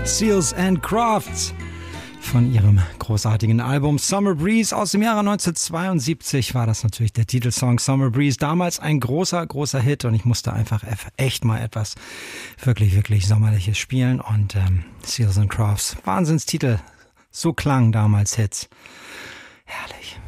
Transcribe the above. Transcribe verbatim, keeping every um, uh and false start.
Seals and Crofts von ihrem großartigen Album Summer Breeze aus dem Jahre neunzehnhundertzweiundsiebzig war das natürlich der Titelsong Summer Breeze. Damals ein großer, großer Hit und ich musste einfach echt mal etwas wirklich, wirklich Sommerliches spielen und ähm, Seals and Crofts, Wahnsinnstitel, so klangen damals Hits. Herrlich.